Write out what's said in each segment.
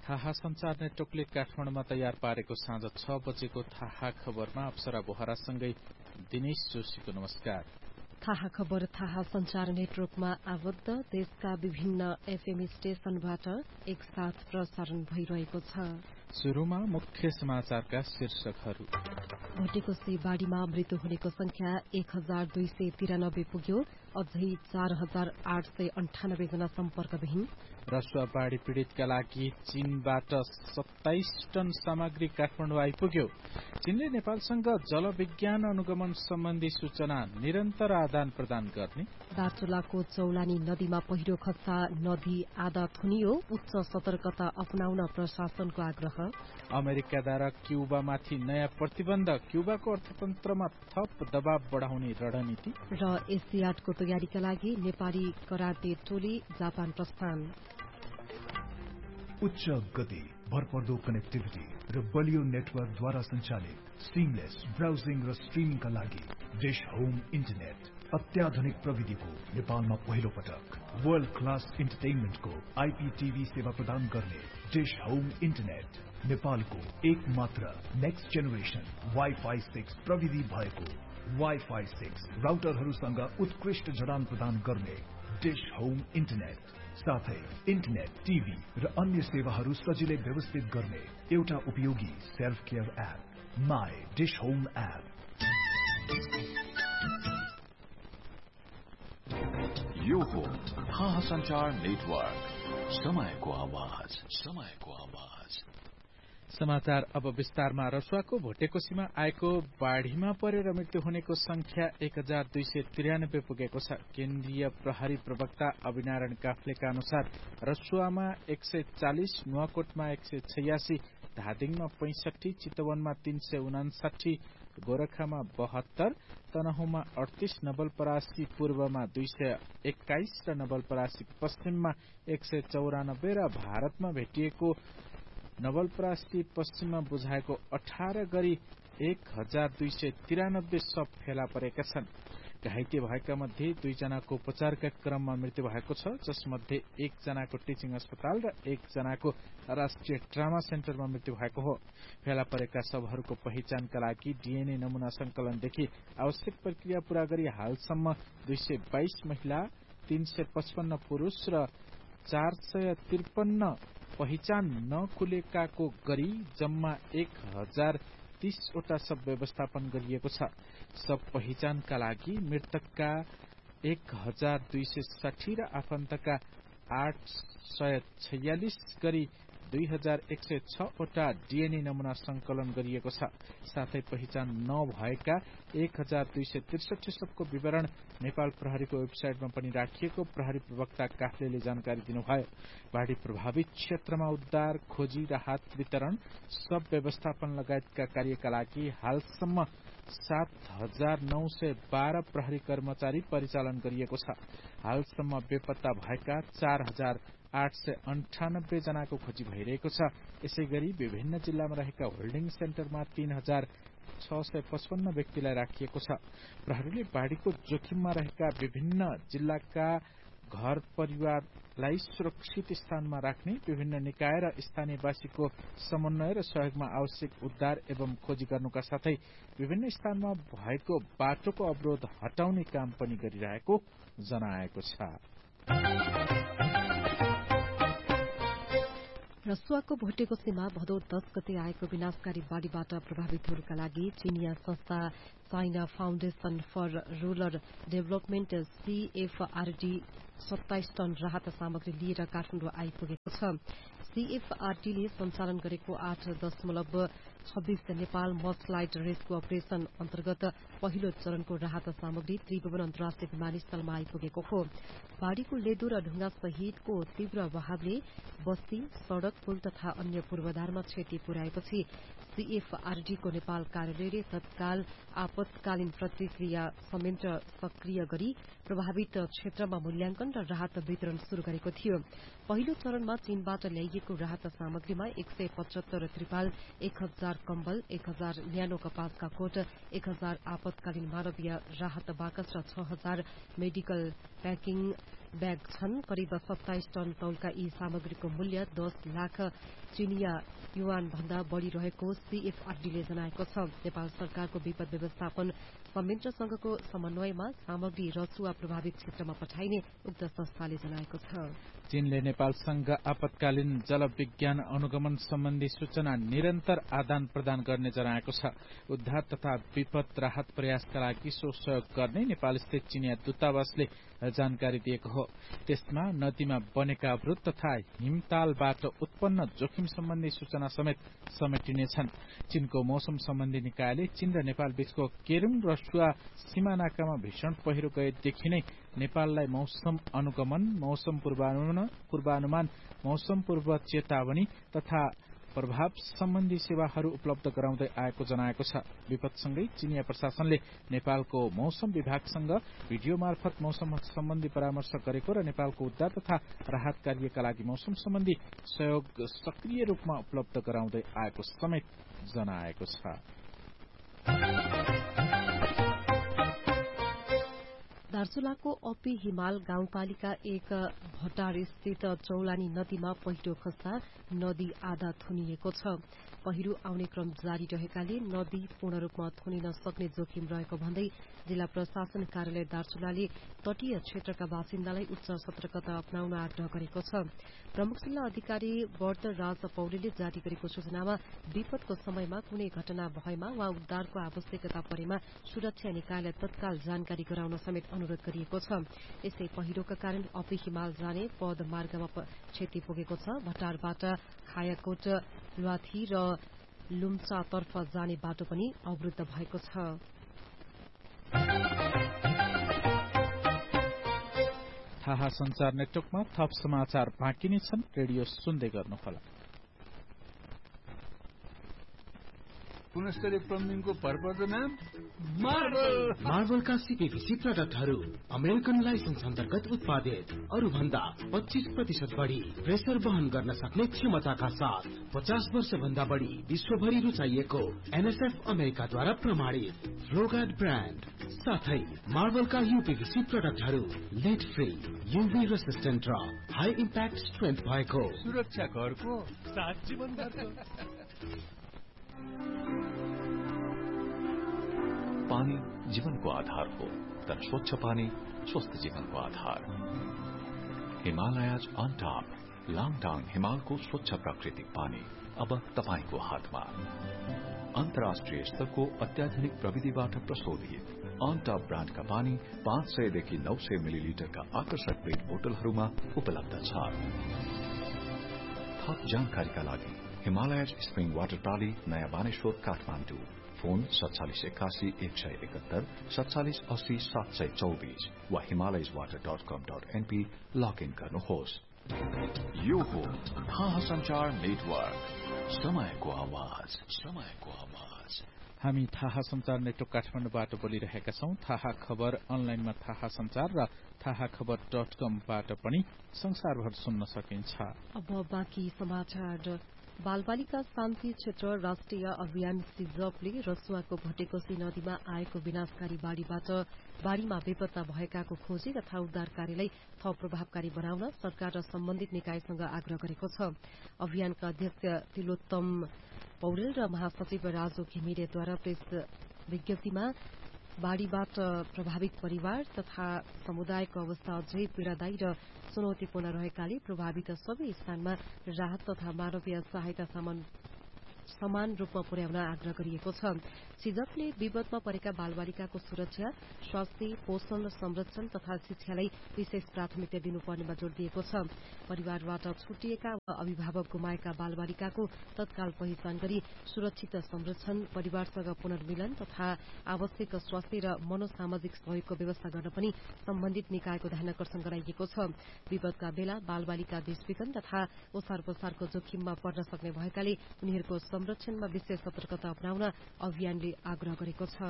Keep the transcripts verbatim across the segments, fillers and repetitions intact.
थाहा संचार नेटवर्कले काठमाडौँमा तयार पारेको साँझ छ बजेको थाहा खबरमा अप्सरा बोहरासँगै दिनेश जोशीको नमस्कार। थाहा खबर थाहा संचार नेटवर्कमा आबद्ध देशका विभिन्न एफएम स्टेशनबाट एकसाथ प्रसारण भइरहेको छ। शुरूमा मुख्य समाचारका शीर्षकहरू। भोटेकोशी बाढ़ीमा मृत्यु हुनेको संख्या एक हजार दुई सय तिरानब्बे पुग्यो, अझै चार हजार आठ सय अन्ठानब्बे जना सम्पर्कविहीन। रसुवा बाढ़ी पीड़ितका लागि चीनबाट सत्ताइस टन सामग्री काठमाडौँ आइपुग्यो। चीनले नेपालसँग जलविज्ञान अनुगमन सम्बन्धी सूचना निरन्तर आदान प्रदान गर्ने। दार्चुलाको चौलानी नदीमा पहिरो खस्दा नदी आधा थुनियो, उच्च सतर्कता अपनाउन प्रशासनको आग्रह। अमेरिकाद्वारा क्युबामाथि नयाँ प्रतिबन्ध, क्युबाको अर्थतन्त्रमा थप दबाव बढ़ाउने रणनीति। र एसियाडको तयारीका लागि नेपाली कराटे टोली जापान प्रस्थान। उच्च गति, भरपर्दो कनेक्टिभिटी र बलियो नेटवर्कद्वारा सञ्चालित सिमलेस ब्राउजिङ र स्ट्रिमिङका लागि डिश होम इन्टरनेट। अत्याधुनिक प्रविधिको नेपालमा पहिलो पटक वर्ल्ड क्लास इन्टरटेनमेन्टको आइपीटीभी सेवा प्रदान गर्ने डिश होम इन्टरनेट नेपालको एक मात्र नेक्स्ट जेनेरेसन वाइफाई सिक्स प्रविधि भएको वाइफाई सिक्स राउटरहरूसँग उत्कृष्ट जडान प्रदान गर्ने डिश होम इन्टरनेट, साथै इन्टरनेट, टिभी र अन्य सेवाहरू सजिलै व्यवस्थित गर्ने एउटा उपयोगी self care app my dish home app. यो हो थाहा संचार नेटवर्क, समयको आवाज, समयको आवाज। समाचार अब विस्तारमा। रसुवाको भोटेकोशीमा आएको बाढ़ीमा परेर मृत्यु हुनेको संख्या एक हजार दुई सय त्रियानब्बे पुगेको छ। केन्द्रीय प्रहरी प्रवक्ता अभिनारायण काफ्लेका अनुसार रसुवामा एक सय चालिस, नुवाकोटमा एक सय छयासी, धादिङमा पैंसठी, चितवनमा तीन सय उनासाठी, गोरखामा बहत्तर, तनहुमा अडतीस, नवलपरासी पूर्वमा दुई सय एक्काइस र नवलपरासी पश्चिममा एक सय चौरानब्बे र भारतमा भेटिएको नवलपरासी पश्चिममा बुझाएको अठार गरी एक हजार दुई सय तिरानब्बे शव फेला परेका छन्। घाइते भएका मध्ये दुईजनाको उपचारका क्रममा मृत्यु भएको छ, जसमध्ये एकजनाको टिचिङ अस्पताल र एकजनाको राष्ट्रिय ट्रामा सेन्टरमा मृत्यु भएको हो। फेला परेका शवहरूको पहिचानका लागि डीएनए नमूना संकलनदेखि आवश्यक प्रक्रिया पूरा गरी हालसम्म दुई सय बाइस महिला, तीन सय पचपन्न पुरूष र चार सय त्रिपन्न पहिचान नखुलेकाको गरी जम्मा एक हजार तीसवटा शव व्यवस्थापन गरिएको छ। शव पहिचानका लागि मृतकका एक हजार दुई सय साठी र आफन्तका आठ सय छयालिस गरी दुई हजार एक सय छवटा डीएनए नमूना संकलन गरिएको छ। साथै पहिचान नभएका एक हजार दुई सय त्रिसठी शवको विवरण नेपाल प्रहरीको वेबसाइटमा पनि राखिएको प्रहरी प्रवक्ता काफ्लेले जानकारी दिनुभयो। बाढ़ी प्रभावित क्षेत्रमा उद्धार, खोजी, राहत वितरण, शव व्यवस्थापन लगायतका कार्यका लागि हालसम्म सात हजार नौ सय बाह्र प्रहरी कर्मचारी परिचालन गरिएको छ। हालसम्म बेपत्ता भएका चार हजार आठ सय अन्ठानब्बे जनाको खोजी भइरहेको छ। यसै गरी विभिन्न जिल्लामा रहेका होल्डिङ सेन्टरमा तीन हजार छ सय पचपन्न व्यक्तिलाई राखिएको छ। प्रहरीले बाढ़ीको जोखिममा रहेका विभिन्न जिल्लाका घर परिवारलाई सुरक्षित स्थानमा राख्ने, विभिन्न निकाय र स्थानीयवासीको समन्वय र सहयोगमा आवश्यक उद्धार एवं खोजी गर्नुका साथै विभिन्न स्थानमा भएको बाटोको अवरोध हटाउने काम पनि गरिरहेको जनाएको छ। रसुवाको भोटेकोशीमा भदौ दस गते आएको विनाशकारी बाढ़ीबाट प्रभावितहरूका लागि चीनिया संस्था China foundation for rural development सीएफआरडी सत्ताइस टन राहत सामग्री लिएर काठमाडौँ आइपुगेको छ। सीएफआरडीले सञ्चालन गरेको आठ दशमलव छब्बीस नेपाल मसलाइट रेस्क्यु अपरेशन अन्तर्गत पहिलो चरणको राहत सामग्री त्रिभुवन अन्तर्राष्ट्रिय विमानस्थलमा आइपुगेको हो। बाढ़ीको लेदो र ढुङ्गा सहितको तीव्र बहावले बस्ती, सड़क, पुल तथा अन्य पूर्वाधारमा क्षति पुर्याएपछि सीएफआरडीको नेपाल कार्यालयले तत्काल आपतकालीन प्रतिक्रिया संयन्त्र सक्रिय गरी प्रभावित क्षेत्रमा मूल्याङ्कन र राहत वितरण शुरू गरेको थियो। पहिलो चरणमा चीनबाट ल्याइएको राहत सामग्रीमा एक सय पचहत्तर त्रिपाल, एक हजार कम्बल, एक हजार न्यानो कपासका कोट, एक हजार आपतकालीन मानवीय राहत बाकस र छ हजार मेडिकल प्याकिङ ब्याग छन्। करिब सत्ताइस टन तौलका यी सामग्रीको मूल्य दस लाख चिनिया युवान भन्दा बढ़ी रहेको सीएफआरडीले जनाएको छ। नेपाल सरकारको विपद व्यवस्थापन संयन्त्रसँगको समन्वयमा सामग्री रसुवा प्रभावित क्षेत्रमा पठाइने उक्त संस्थाले जनाएको छ। चीनले नेपालसँग आपतकालीन जलविज्ञान अनुगमन सम्बन्धी सूचना निरन्तर आदान प्रदान गर्ने जनाएको छ। उद्धार तथा विपद राहत प्रयासका लागि सो सहयोग गर्ने नेपालस्थित चीनिया दूतावासले जानकारी दिएको हो। त्यसमा नदीमा बनेका अवरोध तथा हिमतालबाट उत्पन्न जोखिम सम्बन्धी सूचना समेत समेटिनेछन्। चीनको मौसम सम्बन्धी निकायले चीन र नेपाल बीचको केरुङ रसुवा सीमानाकामा भीषण पहिरो गएदेखि नै नेपाललाई मौसम अनुगमन, मौसम पूर्वानुमान, पूर्वानुमान मौसम पूर्व चेतावनी तथा प्रभाव सम्बन्धी सेवाहरू उपलब्ध गराउँदै आएको जनाएको छ। विपदसँगै चिनिया प्रशासनले नेपालको मौसम विभागसँग भिडियो मार्फत मौसम सम्बन्धी परामर्श गरेको र नेपालको उद्धार तथा राहत कार्यका लागि मौसम सम्बन्धी सहयोग सक्रिय रूपमा उपलब्ध गराउँदै आएको समेत जनाएको छ। दार्चुलाको अपी हिमाल गाउँपालिका एक भटार स्थित चौलानी नदीमा पहिरो खस्दा नदी आधा थुनिएको छ। पहिरो आउने क्रम जारी रहेकाले नदी पूर्ण रूपमा थुनिन सक्ने जोखिम रहेको भन्दै जिल्ला प्रशासन कार्यालय दार्चुलाले तटीय क्षेत्रका बासिन्दालाई उच्च सतर्कता अपनाउन आग्रह गरेको छ। प्रमुख जिल्ला अधिकारी वरदराज पौडेलले जारी गरेको सूचनामा विपदको समयमा कुनै घटना भएमा वा उद्धारको आवश्यकता परेमा सुरक्षा निकायलाई तत्काल जानकारी गराउन समेत अनुरोध गरिएको छ। यसै पहिरोका कारण अपी हिमाल जाने पद मार्गमा क्षति पुगेको छ। भटारबाट खायाकोट, लुवाथी र लुम्चातर्फ जाने बाटो पनि अवरुद्ध भएको छ। थाहा संचार नेटवर्कमा थप समाचार बाँकी नै छन्। रेडियो सुन्दै गर्नुहोला। गुणस्तरीय प्लम्बिङको भरपर्दो नाम मार्बल। मार्बलका सीपीभीसी प्रडक्टहरू अमेरिकन लाइसेन्स अन्तर्गत उत्पादित, अरू भन्दा पच्चीस प्रतिशत बढ़ी प्रेसर वहन गर्न सक्ने क्षमताका साथ पचास वर्ष भन्दा बढ़ी विश्वभरि रुचाइएको एनएसएफ अमेरिकाद्वारा प्रमाणित फ्लोगार्ड ब्रान्ड साथै मार्बलका यूपीभीसी प्रडक्टहरू लेड फ्री, यूभी रेसिस्टेन्ट र हाई इम्प्याक्ट स्ट्रेन्थ भएको सुरक्षा घरको साथ जीवन घरको। पानी जीवनको आधार हो, तर स्वच्छ पानी स्वस्थ जीवनको आधार। हिमालयज अन टप लाङटाङ हिमालको स्वच्छ प्राकृतिक पानी अब तपाईको हातमा। अन्तर्राष्ट्रिय स्तरको अत्याधुनिक प्रविधिबाट प्रशोधित अन टप ब्रान्डका पानी पाँच सयदेखि नौ सय मिलिलिटरका आकर्षक पेट बोतलहरूमा उपलब्ध छ। थप जानकारीका लागि हिमालयज स्प्रिङ वाटर प्राली, नयाँ बानेश्वर, काठमाडौँ। फोन सत्तालिस एकासी एक सय एकहत्तर सत्तालिस अस्सी सात सय चौबिस वा हिमालयज वाटर डट कम डट एनपी लगइन गर्नुहोस्। यो हो थाहा संचार नेटवर्क, समयको आवाज, समयको आवाज। हामी थाहा संचार नेटवर्क काठमाडौँबाट बोलिरहेका छौं। थाहा खबर अनलाइनमा थाहा संचार र थाहा खबर डट कमबाट पनि संसारभर सुन्न सकिन्छ। अब बाँकी समाचार। बालबालिका शान्ति क्षेत्र राष्ट्रिय अभियान सिजपले रसुवाको भटेकोसी नदीमा आएको विनाशकारी बाढ़ीबाट बाढ़ीमा बेपत्ता भएकाको खोजी तथा उद्धार कार्यलाई थप प्रभावकारी बनाउन सरकार र सम्बन्धित निकायसँग आग्रह गरेको छ। अभियानका अध्यक्ष तिलोत्तम पौडेल र महासचिव राजु घिमिरेद्वारा प्रेस विज्ञप्तिमा बाढ़ीबाट प्रभावित परिवार तथा समुदायको अवस्था अझै पीड़ादायी र चुनौतीपूर्ण रहेकाले प्रभावित सबै स्थानमा राहत तथा मानवीय सहायता समान रूपमा पुर्याउन आग्रह गरिएको छ। सिजपले विपदमा परेका बालबालिकाको सुरक्षा, स्वास्थ्य, पोषण, संरक्षण तथा शिक्षालाई विशेष प्राथमिकता दिनुपर्नेमा जोड़ दिएको छ। परिवारबाट छुटिएका वा अभिभावक गुमाएका बालबालिकाको तत्काल पहिचान गरी सुरक्षित संरक्षण, परिवारसँग पुनर्मिलन तथा आवश्यक स्वास्थ्य र मनोसामाजिक सहयोगको व्यवस्था गर्न पनि सम्बन्धित निकायको ध्यानकर्षण गराइएको छ। विपदका बेला बालबालिका विस्फिकन तथा ओसार पसारको जोखिममा पर्न सक्ने भएकाले उनीहरूको संरक्षणमा विशेष सतर्कता अपनाउन अभियानले आग्रह गरेको छ।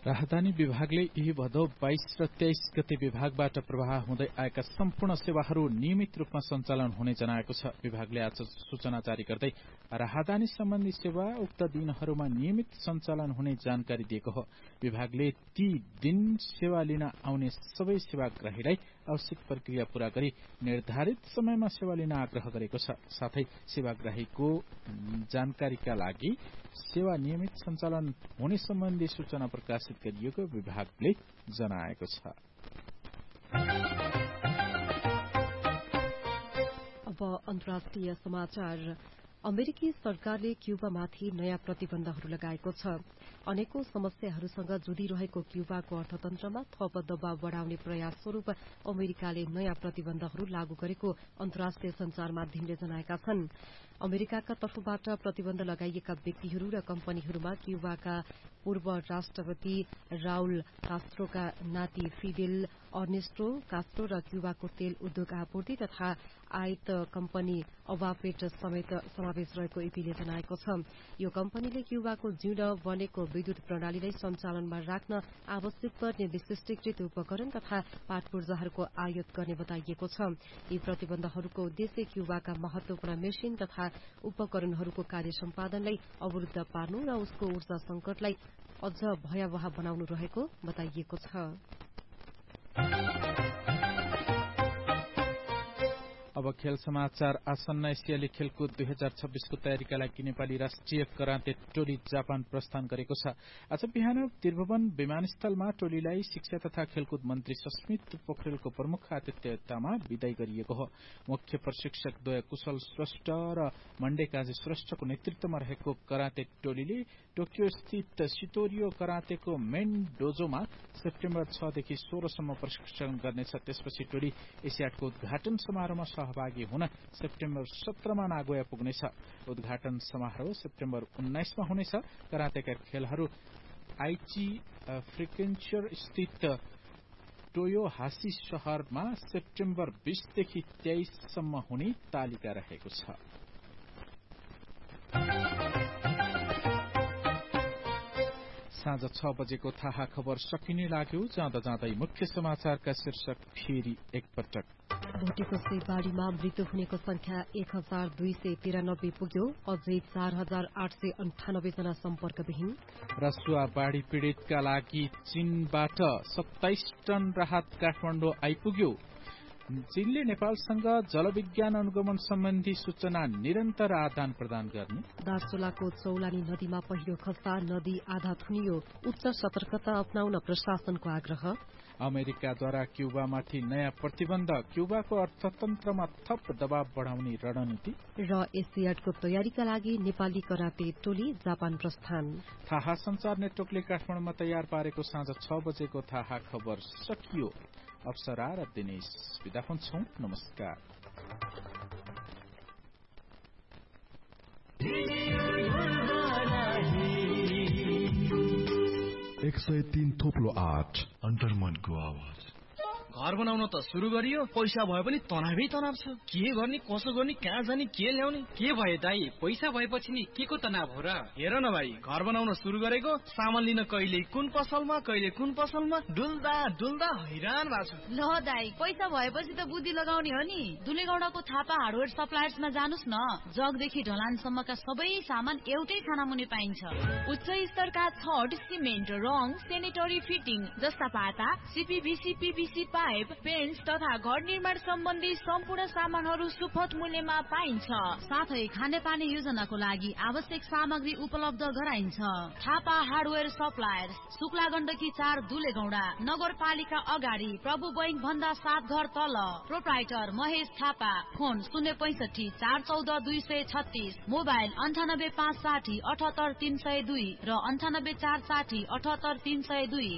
राजधानी विभागले यही भदौ बाइस र तेइस गते विभागबाट प्रवाह हुँदै आएका सम्पूर्ण सेवाहरू नियमित रूपमा सञ्चालन हुने जनाएको छ। विभागले आज सूचना जारी गर्दै राहदानी सम्बन्धी सेवा उक्त दिनहरूमा नियमित सञ्चालन हुने जानकारी दिएको हो। विभागले ती दिन सेवा लिन आउने सबै सेवाग्राहीलाई आवश्यक प्रक्रिया पूरा गरी निर्धारित समयमा सेवा लिन आग्रह गरेको छ। साथै सेवाग्राहीको जानकारीका लागि सेवा नियमित सञ्चालन हुने सम्बन्धी सूचना प्रकाशित गरिएको विभागले जनाएको छ। अब अन्तर्राष्ट्रिय समाचार। अमेरिकी सरकारले क्युबामाथि नयाँ प्रतिबन्धहरू लगाएको छ। अनेकौं समस्याहरूसँग जुधिरहेको क्युबाको अर्थतन्त्रमा थप दबाव बढ़ाउने प्रयास स्वरूप अमेरिकाले नयाँ प्रतिबन्धहरू लागू गरेको अन्तर्राष्ट्रिय संचार माध्यमले जनाएका छन्। अमेरिकाका तर्फबाट प्रतिबन्ध लगाइएका व्यक्तिहरू र कम्पनीहरूमा क्युबाका पूर्व राष्ट्रपति राउल कास्ट्रोका नाति फिडेल अर्नेस्टो कास्ट्रो र क्युबाको तेल उद्योग आपूर्ति तथा आयत कम्पनी अवापेट समेत समावेश रहेको एपीले जनाएको छ। यो कम्पनीले क्युबाको जिउँदो बनेको विद्युत प्रणालीलाई सञ्चालनमा राख्न आवश्यक पर्ने विशिष्टीकृत उपकरण तथा पाटपूर्जाहरूको आयात गर्ने बताइएको छ। यी प्रतिबन्धहरूको उद्देश्य क्युबाका महत्वपूर्ण मेसिन तथा उपकरणहरूको कार्य सम्पादनलाई अवरूद्ध पार्नु र उसको ऊर्जा संकटलाई अझ भयावह बनाउनु रहेको बताइएको छ। अब खेल समाचार। आसन्न एसियाली खेलकुद दुई हजार छब्बीसको तयारीका लागि नेपाली राष्ट्रिय कराते टोली जापान प्रस्थान गरेको छ। आज बिहान त्रिभुवन विमानस्थलमा टोलीलाई शिक्षा तथा खेलकुद मन्त्री सस्मित पोखरेलको प्रमुख आतिथ्यतामा विदाई गरिएको हो। मुख्य प्रशिक्षक द्वय कुशल श्रेष्ठ र मण्डे काजी श्रेष्ठको नेतृत्वमा रहेको कराते टोलीले टोकियो स्थित सितोरियो करातेको मेन डोजोमा सेप्टेम्बर छदेखि सोह्रसम्म प्रशिक्षण गर्नेछ। त्यसपछि टोली एसियाडको उद्घाटन समारोहमा सहभागी हुन सेप्टेम्बर सत्रमा नागोया पुग्नेछ। उद्घाटन समारोह सेप्टेम्बर उन्नाइसमा हुनेछ। करातेका खेलहरू आइची फ्रिक्वेन्चर स्थित टोयोहासी शहरमा सेप्टेम्बर बीसदेखि तेइससम्म हुने तालिका रहेको छ। साँझ छ बजेको थाहा खबर सकिने लाग्यो। जाँदा जाँदै मुख्य समाचारका शीर्षक फेरि एकपटक। भोटेकोसे बाढ़ीमा मृत्यु हुनेको संख्या एक हजार दुई सय तिरानब्बे पुग्यो। अझै चार हजार आठ सय अन्ठानब्बे जना सम्पर्कविहीन। रसुवा बाढ़ी पीड़ितका लागि चीनबाट सत्ताइस टन राहत काठमाडौँ आइपुग्यो। चीनले नेपालसँग जलविज्ञान अनुगमन सम्बन्धी सूचना निरन्तर आदान प्रदान गर्ने। दार्चुलाको चौलानी नदीमा पहिरो खस्दा नदी आधा थुनियो। उच्च सतर्कता अपनाउन प्रशासनको आग्रह। अमेरिकाद्वारा क्युबामाथि नयाँ प्रतिबन्ध। क्युबाको अर्थतन्त्रमा थप दबाव बढ़ाउने रणनीति। र एसियाडको तयारीका लागि नेपाली कराते टोली जापान प्रस्थान। थाहा संचार नेटवर्कले काठमाडौँमा तयार पारेको साँझ छ बजेको थाहा खबर सकियो। अप्सरा र दिनेश विदा हुन्छौं। नमस्कार। एक सय तीन थोप्लो आठ अन्तर्मनको आवाज। घर बनाउन त सुरु गरियो, पैसा भए पनि तनावै तनाव छ। के गर्ने, कसो गर्ने, कहाँ जाने, के ल्याउने। के भयो दाई, पैसा भएपछि नि के को तनाव हो र? हेर न भाइ, घर बनाउन सुरु गरेको, सामान लिन कहिले कुन पसलमा कहिले कुन पसलमा डुल्दा डुल्दा हैरान भएको छु। ल दाई, पैसा भएपछि त बुद्धि लगाउने हो नि। दुलेगौडाको थापा हार्डवेयर सप्लायर्समा जानुस् न। जगदेखि ढलानसम्मका सबै सामान एउटै खानामुनि पाइन्छ। उच्च स्तरका छड, सिमेन्ट, रङ, सेनेटरी फिटिङ जस्ता पाता, सीपीभीसी, पीभीसी पाइप, पेन्ट्स तथा घर निर्माण सम्बन्धी सम्पूर्ण सामानहरू सुपथ मूल्यमा पाइन्छ। साथै खानेपानी योजनाको लागि आवश्यक सामग्री उपलब्ध गराइन्छ। थापा हार्डवेयर सप्लायर्स, शुक्ला गण्डकी चार, दुलेगौडा, नगरपालिका अगाडि, प्रभु बैंक भन्दा सात घर तल। प्रोप्राइटर महेश थापा। फोन शून्य पैंसठी चार चौध दुई सय छत्तीस। मोबाइल अन्ठानब्बे पाँच साठी अठहत्तर तीन सय दुई र अन्ठानब्बे चार साठी अठहत्तर तीन सय दुई।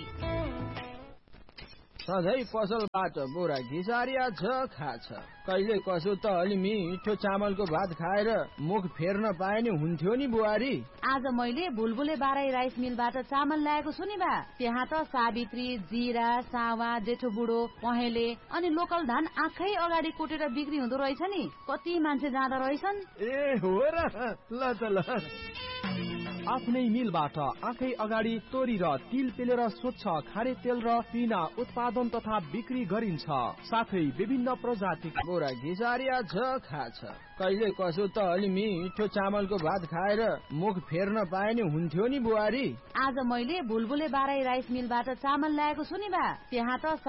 सधैँ पसलबाट बोरा घिसारिया छ खाछ। कहिले कसो त अलि मिठो चामलको भात खाएर मुख फेर्न पाए नि हुन्थ्यो नि बुहारी। आज मैले बुलबुले बाराई राइस मिलबाट चामल ल्याएको छु नि बा। त्यहाँ त सावित्री, जिरा, सावा, जेठो बुढो, पहेँले अनि लोकल धान आँखै अगाडि कोटेर बिक्री हुँदो रहेछ नि। कति मान्छे जाँदा रहेछन्। ए हो र, ल त ल। आफ्नै मिलबाट आँखै अगाडि तोरी र तिल पेलेर स्वच्छ खारे तेल र पिना उत्पादन तथा बिक्री गरिन्छ। साथै विभिन्न प्रजातिका बोरा घिसारिया छ खाछ। कहिले कसो त अलि मिठो चामलको भात खाएर मुख फेर्न पाए नि हुन्थ्यो नि बुहारी। आज मैले बुलबुले बाराई राइस मिलबाट चामल ल्याएको छु नि बा। त्यहाँ त